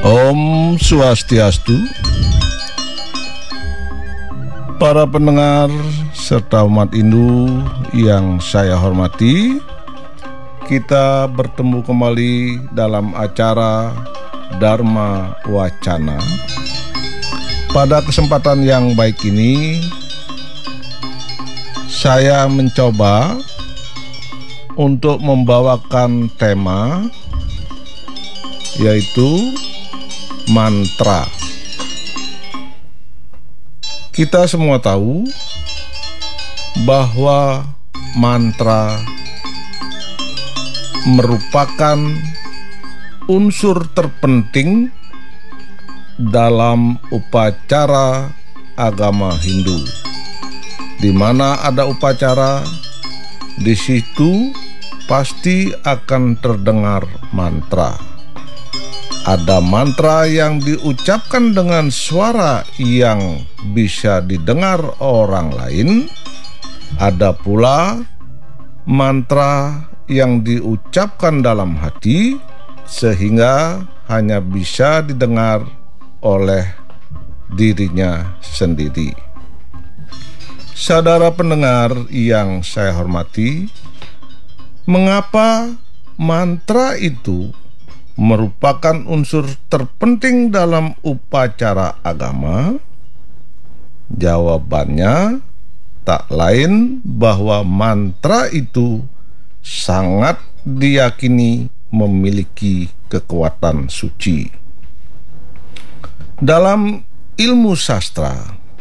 Om Swastiastu. Para pendengar serta umat Hindu yang saya hormati, kita bertemu kembali dalam acara Dharma Wacana. Pada kesempatan yang baik ini, saya mencoba untuk membawakan tema yaitu mantra. Kita semua tahu bahwa mantra merupakan unsur terpenting dalam upacara agama Hindu. Di mana ada upacara, di situ pasti akan terdengar mantra. Ada mantra yang diucapkan dengan suara yang bisa didengar orang lain. Ada pula mantra yang diucapkan dalam hati sehingga hanya bisa didengar oleh dirinya sendiri. Saudara pendengar yang saya hormati, mengapa mantra itu merupakan unsur terpenting dalam upacara agama? Jawabannya tak lain bahwa mantra itu sangat diyakini memiliki kekuatan suci. Dalam ilmu sastra,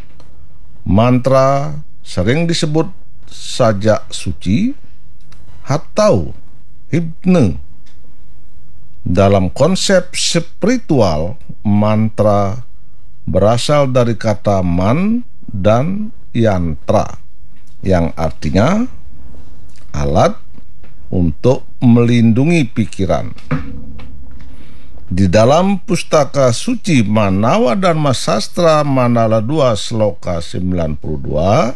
mantra sering disebut sajak suci atau himne. Dalam konsep spiritual, mantra berasal dari kata man dan yantra, yang artinya alat untuk melindungi pikiran. Di dalam pustaka suci Manawa Dharma Sastra Mandala 2 Sloka 92,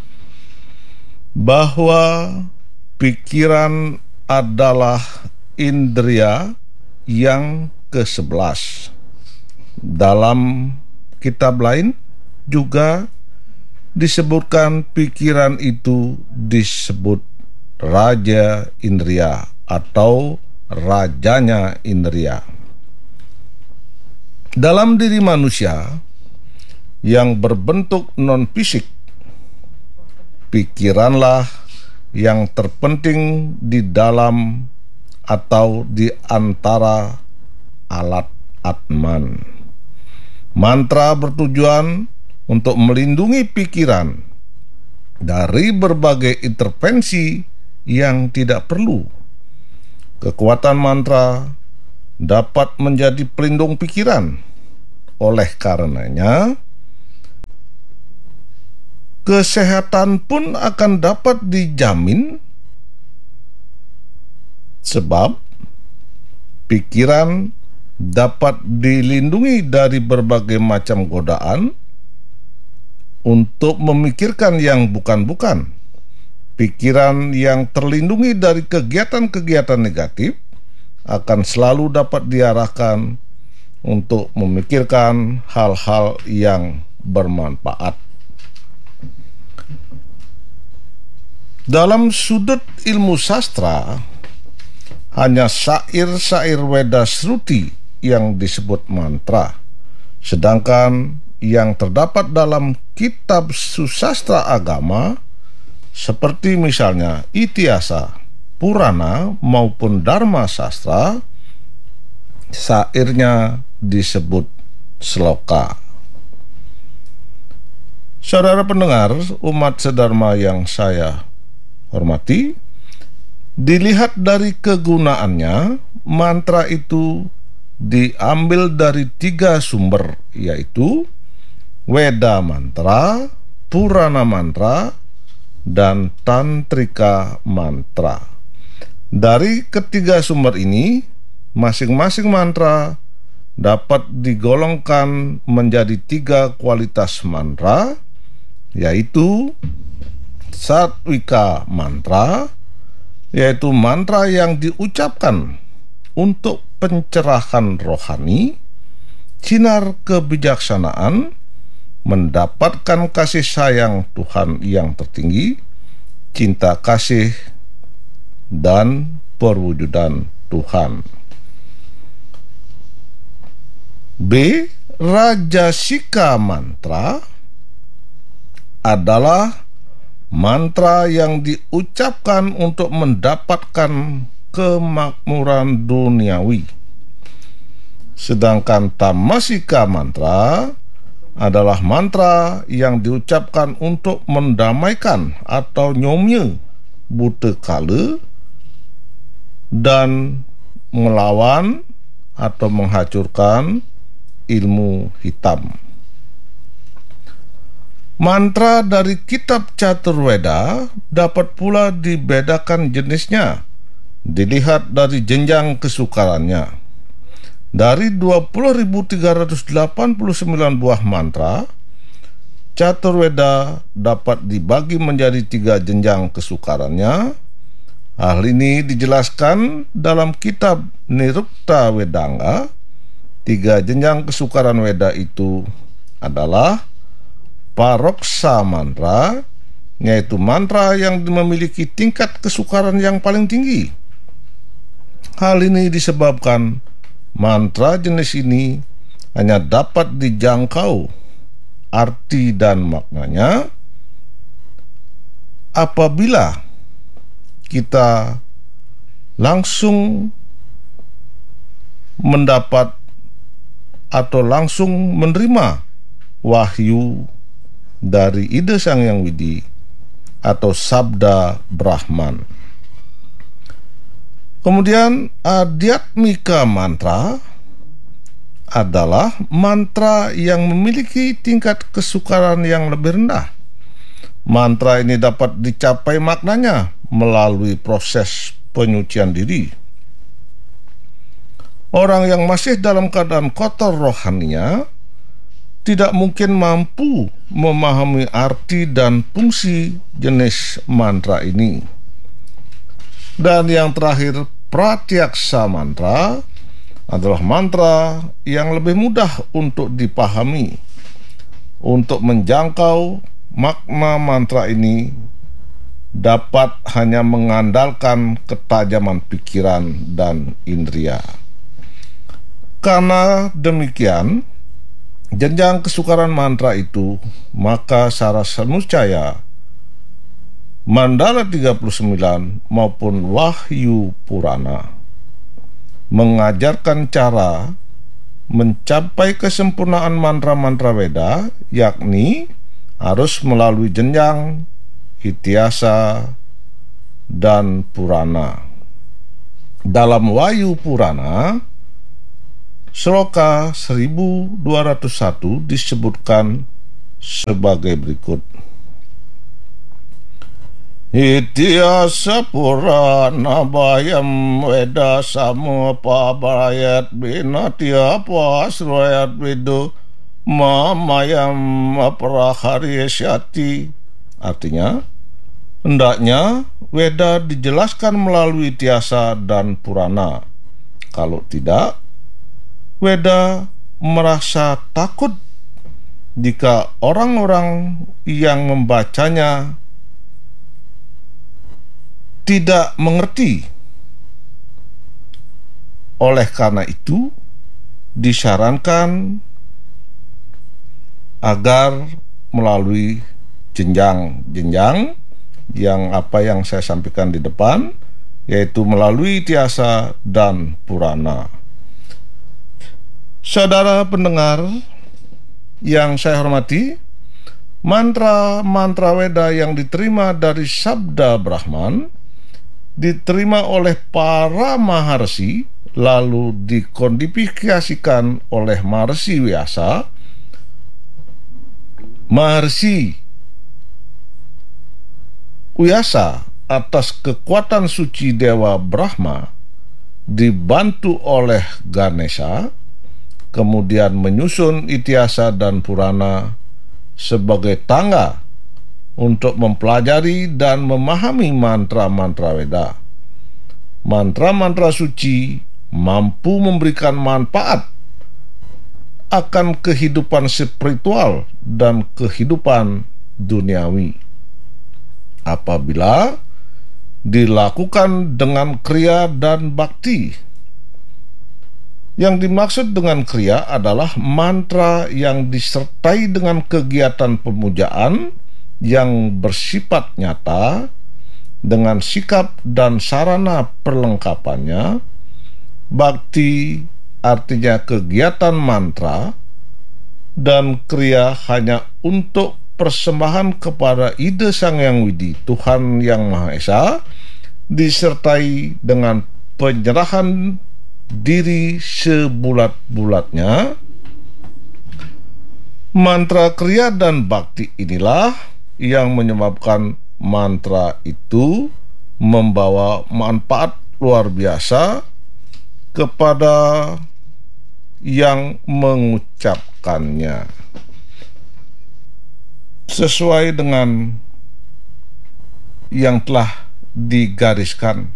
bahwa pikiran adalah indria yang ke-11. Dalam kitab lain juga disebutkan pikiran itu disebut Raja Indria atau rajanya indria. Dalam diri manusia yang berbentuk non-fisik, pikiranlah yang terpenting di dalam atau di antara alat Atman. Mantra bertujuan untuk melindungi pikiran dari berbagai intervensi yang tidak perlu. Kekuatan mantra dapat menjadi pelindung pikiran. Oleh karenanya, kesehatan pun akan dapat dijamin, sebab pikiran dapat dilindungi dari berbagai macam godaan untuk memikirkan yang bukan-bukan. Pikiran yang terlindungi dari kegiatan-kegiatan negatif akan selalu dapat diarahkan untuk memikirkan hal-hal yang bermanfaat. Dalam sudut ilmu sastra, hanya syair-syair Weda Shruti yang disebut mantra, sedangkan yang terdapat dalam kitab susastra agama seperti misalnya Itiasa, Purana maupun Dharma Sastra, syairnya disebut sloka. Saudara pendengar umat sedharma yang saya hormati, dilihat dari kegunaannya, mantra itu diambil dari 3 sumber, yaitu Weda mantra, Purana mantra, dan Tantrika mantra. Dari ketiga sumber ini, masing-masing mantra dapat digolongkan menjadi 3 kualitas mantra, yaitu Satwika mantra, yaitu mantra yang diucapkan untuk pencerahan rohani. sinar kebijaksanaan, mendapatkan kasih sayang Tuhan yang tertinggi, cinta kasih, dan perwujudan Tuhan. B. Rajasika mantra adalah mantra yang diucapkan untuk mendapatkan kemakmuran duniawi. Sedangkan Tamasika mantra adalah mantra yang diucapkan untuk mendamaikan atau nyomye buta kala dan melawan atau menghancurkan ilmu hitam. Mantra dari kitab Caturveda dapat pula dibedakan jenisnya, dilihat dari jenjang kesukarannya. Dari 20.389 buah mantra, Caturveda dapat dibagi menjadi 3 jenjang kesukarannya. Hal ini dijelaskan dalam kitab Nirukta Wedanga. 3 jenjang kesukaran Weda itu adalah paroksa mantra, yaitu mantra yang memiliki tingkat kesukaran yang paling tinggi. Hal ini disebabkan mantra jenis ini hanya dapat dijangkau arti dan maknanya apabila kita langsung mendapat atau langsung menerima wahyu dari ide Sang Hyang Widi atau sabda Brahman. Kemudian Adhyatmika mantra adalah mantra yang memiliki tingkat kesukaran yang lebih rendah. Mantra ini dapat dicapai maknanya melalui proses penyucian diri. Orang yang masih dalam keadaan kotor rohaninya tidak mungkin mampu memahami arti dan fungsi jenis mantra ini. Dan yang terakhir, Pratyaksa mantra adalah mantra yang lebih mudah untuk dipahami. Untuk menjangkau makna mantra ini dapat hanya mengandalkan ketajaman pikiran dan indera. Karena demikian, jenjang kesukaran mantra itu, maka Sara Sanucaya, Mandala 39 maupun Wahyu Purana mengajarkan cara mencapai kesempurnaan mantra-mantra Weda, yakni harus melalui jenjang Ityasa dan Purana. Dalam Wahyu Purana, Sloka 1201 disebutkan sebagai berikut. Ityasa Purana Bayam Weda Samupa Barayat Binatya Pasrayat Vidu Mamayam Prahariyasyati. Artinya, hendaknya Weda dijelaskan melalui Ityasa dan Purana. Kalau tidak, Weda merasa takut jika orang-orang yang membacanya tidak mengerti. Oleh karena itu, disarankan agar melalui jenjang-jenjang yang saya sampaikan di depan, yaitu melalui Ityasa dan Purana. Saudara pendengar yang saya hormati, mantra-mantra Weda yang diterima dari sabda Brahman diterima oleh para maharsi, lalu dikodifikasikan oleh Maharsi Vyasa. Maharsi Vyasa atas kekuatan suci Dewa Brahma dibantu oleh Ganesha, kemudian menyusun Ityasa dan Purana sebagai tangga untuk mempelajari dan memahami mantra-mantra Weda. Mantra-mantra suci mampu memberikan manfaat akan kehidupan spiritual dan kehidupan duniawi. Apabila dilakukan dengan kriya dan bakti. Yang dimaksud dengan kriya adalah mantra yang disertai dengan kegiatan pemujaan yang bersifat nyata dengan sikap dan sarana perlengkapannya. Bakti artinya kegiatan mantra, dan kriya hanya untuk persembahan kepada ide Sang Hyang Widi Tuhan Yang Maha Esa, disertai dengan penyerahan diri sebulat-bulatnya. Mantra kriya dan bakti inilah yang menyebabkan mantra itu membawa manfaat luar biasa kepada yang mengucapkannya. Sesuai dengan yang telah digariskan,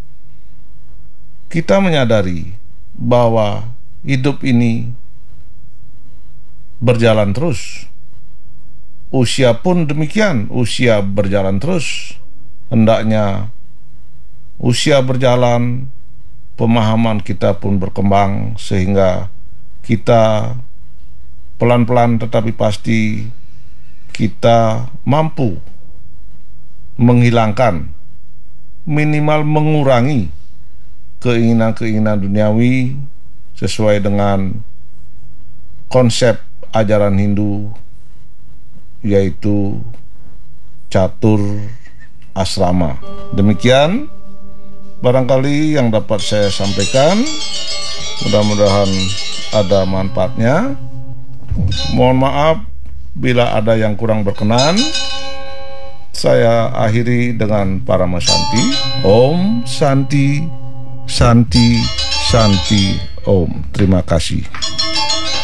kita menyadari bahwa hidup ini berjalan terus. Usia pun demikian, usia berjalan terus. Hendaknya usia berjalan, pemahaman kita pun berkembang, sehingga kita pelan-pelan tetapi pasti kita mampu menghilangkan, minimal mengurangi keinginan-keinginan duniawi sesuai dengan konsep ajaran Hindu, yaitu catur asrama. Demikian barangkali yang dapat saya sampaikan. Mudah-mudahan ada manfaatnya. Mohon maaf bila ada yang kurang berkenan. Saya akhiri dengan Parama Santi. Om Santi, Santi, Santi, Om. Terima kasih.